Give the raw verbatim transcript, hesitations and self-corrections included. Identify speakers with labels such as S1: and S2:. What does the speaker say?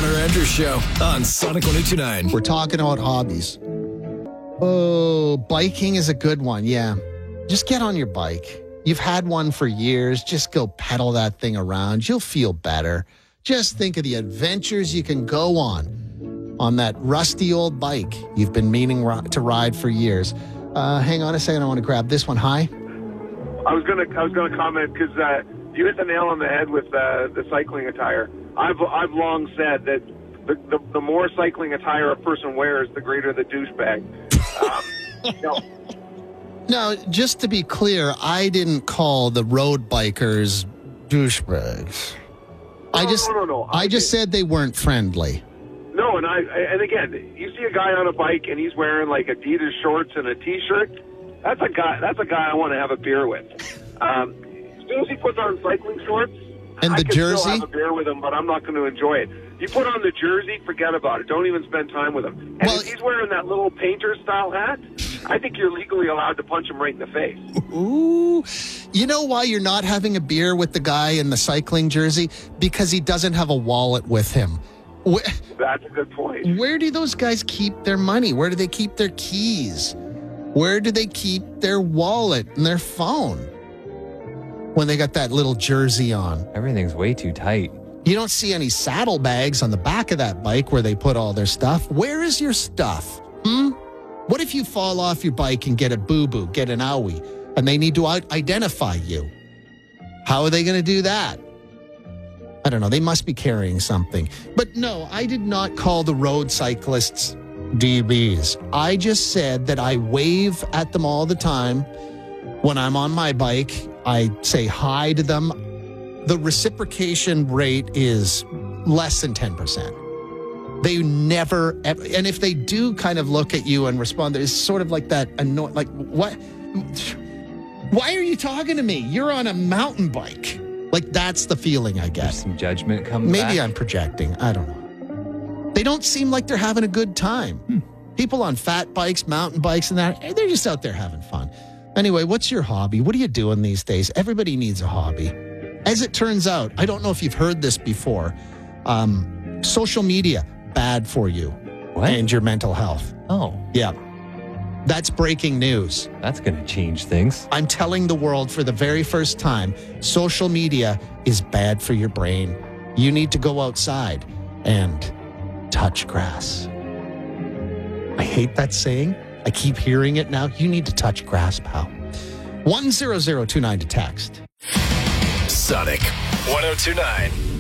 S1: Garner Andrews Show on Sonic one oh two point nine.
S2: We're talking about hobbies. Oh, biking is a good one. Yeah. Just get on your bike. You've had one for years. Just go pedal that thing around. You'll feel better. Just think of the adventures you can go on on that rusty old bike you've been meaning ri- to ride for years. Uh, hang on a second. I want to grab this one. Hi.
S3: I was gonna I was gonna comment because uh, you hit the nail on the head with uh, the cycling attire. I've I've long said that the, the the more cycling attire a person wears, the greater the douchebag. Um, you know,
S2: Now, just to be clear, I didn't call the road bikers douchebags. I
S3: No,
S2: just,
S3: no, no, no.
S2: I
S3: I
S2: just
S3: did-
S2: said they weren't friendly.
S3: No, and I and again, you see a guy on a bike and he's wearing like Adidas shorts and a t-shirt. That's a guy. That's a guy I want to have a beer with. Um, as soon as he puts on cycling shorts,
S2: And
S3: I
S2: the
S3: can
S2: jersey?
S3: still have a beer with him, but I'm not going to enjoy it. You put on the jersey, forget about it. Don't even spend time with him. And
S2: Well,
S3: if he's wearing that little painter-style hat, I think you're legally allowed to punch him right in the face.
S2: Ooh. You know why you're not having a beer with the guy in the cycling jersey? Because he doesn't have a wallet with him. Where,
S3: That's a good point.
S2: where do those guys keep their money? Where do they keep their keys? Where do they keep their wallet and their phone when they got that little jersey on?
S4: Everything's way too tight.
S2: You don't see any saddlebags on the back of that bike where they put all their stuff. Where is your stuff? Hmm? What if you fall off your bike and get a boo-boo, get an owie, and they need to i- identify you? How are they going to do that? I don't know. They must be carrying something. But no, I did not call the road cyclists D Bs. I just said that I wave at them all the time. When I'm on my bike, I say hi to them. The reciprocation rate is less than ten percent. They never, ever, and if they do kind of look at you and respond, it's sort of like that annoying, like, what? Why are you talking to me? You're on a mountain bike. Like, that's the feeling I get.
S4: Some judgment comes
S2: Maybe
S4: back.
S2: I'm projecting. I don't know. They don't seem like they're having a good time.
S4: Hmm.
S2: People on fat bikes, mountain bikes, and that, they're just out there having fun. Anyway, what's your hobby? What are you doing these days? Everybody needs a hobby. As it turns out, I don't know if you've heard this before, um, social media, bad for you
S4: What?
S2: and your mental health.
S4: Oh,
S2: Yeah. That's breaking news.
S4: that's going to change things.
S2: I'm telling the world for the very first time, social media is bad for your brain. You need to go outside and touch grass. I hate that saying. I keep hearing it now. You need to touch grass, pal. one zero zero two nine to text.
S1: Sonic one oh two point nine.